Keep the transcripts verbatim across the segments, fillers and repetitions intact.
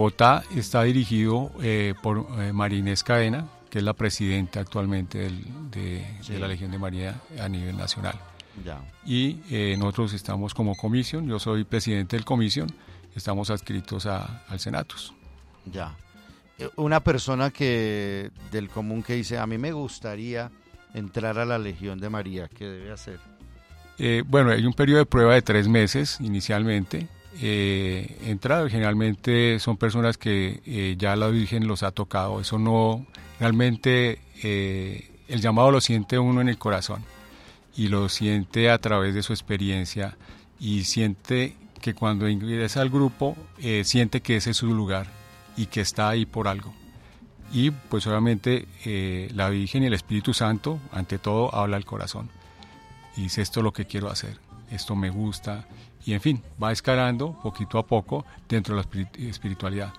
Bogotá está dirigido eh, por eh, María Inés Cadena, que es la presidenta actualmente del, de, sí. de la Legión de María a nivel nacional. Ya. Y eh, nosotros estamos como comisión, yo soy presidente del comisión, estamos adscritos a, al Senatus. Ya. Una persona que del común que dice, a mí me gustaría entrar a la Legión de María, ¿qué debe hacer? Eh, bueno, hay un periodo de prueba de tres meses inicialmente. Eh, entrar generalmente son personas que eh, ya la Virgen los ha tocado. Eso no, realmente eh, el llamado lo siente uno en el corazón y lo siente a través de su experiencia y siente que cuando ingresa al grupo eh, siente que ese es su lugar y que está ahí por algo. Y pues obviamente eh, la Virgen y el Espíritu Santo, ante todo, habla al corazón. Y dice, esto es lo que quiero hacer, esto me gusta. Y en fin, va escalando poquito a poco dentro de la espiritualidad.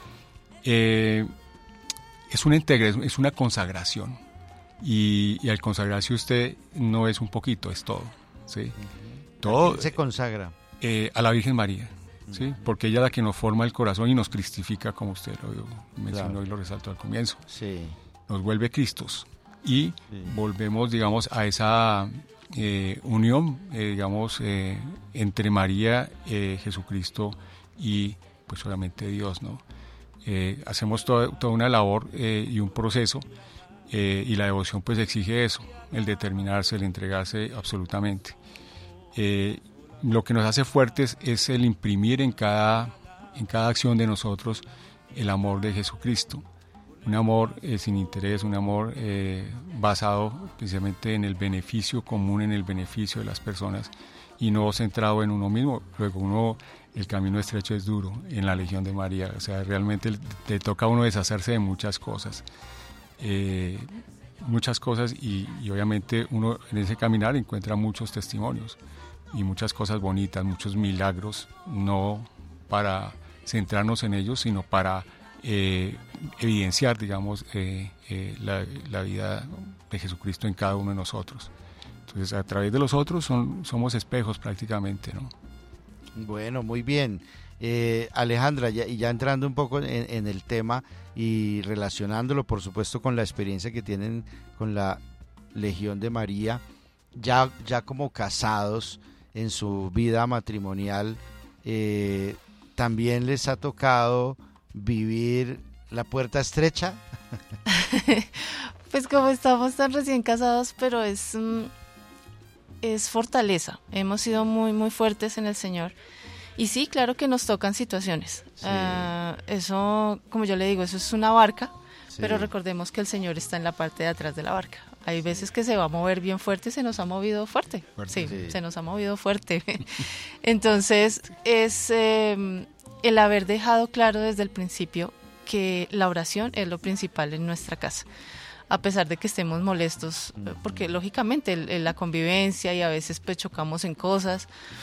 Eh, es una integración, es una consagración. Y, y al consagrarse usted no es un poquito, es todo. ¿Sí? Todo. ¿A quién se consagra? Eh, a la Virgen María. ¿Sí? Porque ella es la que nos forma el corazón y nos cristifica, como usted lo mencionó claro. y lo resaltó al comienzo. Sí. Nos vuelve Cristos y sí. volvemos, digamos, a esa eh, unión, eh, digamos, eh, entre María, eh, Jesucristo y, pues, obviamente Dios, ¿no? Eh, hacemos toda, toda una labor eh, y un proceso eh, y la devoción, pues, exige eso, el determinarse, el entregarse absolutamente. Eh, Lo que nos hace fuertes es el imprimir en cada, en cada acción de nosotros el amor de Jesucristo. Un amor eh, sin interés, un amor eh, basado precisamente en el beneficio común, en el beneficio de las personas y no centrado en uno mismo. Luego uno, el camino estrecho es duro en la Legión de María. O sea, realmente le toca a uno deshacerse de muchas cosas. Eh, muchas cosas y, y obviamente uno en ese caminar encuentra muchos testimonios y muchas cosas bonitas, muchos milagros, no para centrarnos en ellos, sino para eh, evidenciar, digamos, eh, eh, la, la vida de Jesucristo en cada uno de nosotros. Entonces, a través de los otros son, somos espejos prácticamente, ¿no? Bueno, muy bien. Eh, Alejandra, ya, y ya entrando un poco en, en el tema y relacionándolo, por supuesto, con la experiencia que tienen con la Legión de María, ya, ya como casados, en su vida matrimonial, eh, ¿también les ha tocado vivir la puerta estrecha? Pues como estamos tan recién casados, pero es, es fortaleza. Hemos sido muy, muy fuertes en el Señor. Y sí, claro que nos tocan situaciones. Sí. Uh, eso, como yo le digo, eso es una barca, sí. Pero recordemos que el Señor está en la parte de atrás de la barca. Hay veces que se va a mover bien fuerte, se nos ha movido fuerte. fuerte sí, sí, se nos ha movido fuerte. Entonces, es eh, el haber dejado claro desde el principio que la oración es lo principal en nuestra casa. A pesar de que estemos molestos, porque lógicamente el, el, la convivencia y a veces pues chocamos en cosas,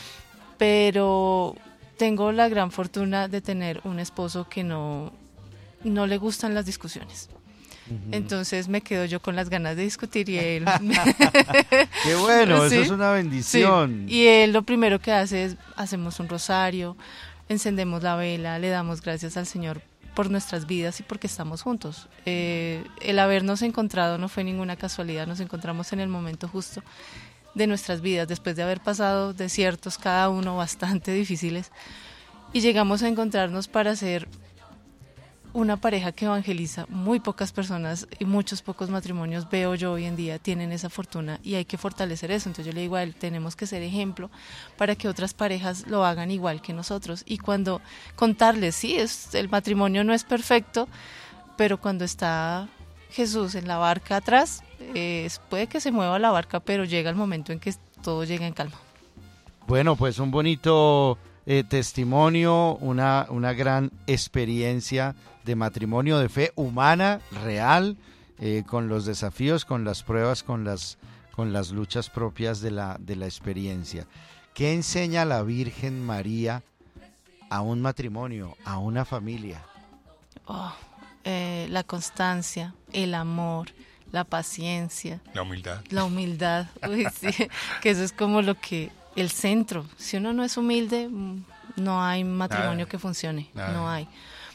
pero tengo la gran fortuna de tener un esposo que no, no le gustan las discusiones. Entonces me quedo yo con las ganas de discutir y él... ¡Qué bueno! ¿Sí? Eso es una bendición. Sí. Y él lo primero que hace es, hacemos un rosario, encendemos la vela, le damos gracias al Señor por nuestras vidas y porque estamos juntos. Eh, el habernos encontrado no fue ninguna casualidad, nos encontramos en el momento justo de nuestras vidas, después de haber pasado desiertos, cada uno bastante difíciles, y llegamos a encontrarnos para ser una pareja que evangeliza. Muy pocas personas y muchos pocos matrimonios veo yo hoy en día tienen esa fortuna y hay que fortalecer eso. Entonces yo le digo a él, tenemos que ser ejemplo para que otras parejas lo hagan igual que nosotros. Y cuando contarles, sí, es, el matrimonio no es perfecto, pero cuando está Jesús en la barca atrás, eh, puede que se mueva la barca, pero llega el momento en que todo llega en calma. Bueno, pues un bonito eh, testimonio, una, una gran experiencia de matrimonio de fe humana, real, eh, con los desafíos, con las pruebas, con las, con las luchas propias de la, de la experiencia. ¿Qué enseña la Virgen María a un matrimonio, a una familia? Oh, eh, la constancia, el amor, la paciencia. La humildad. La humildad, uy, sí, que eso es como lo que, el centro. Si uno no es humilde, no hay matrimonio Nada. que funcione, Nada. no hay.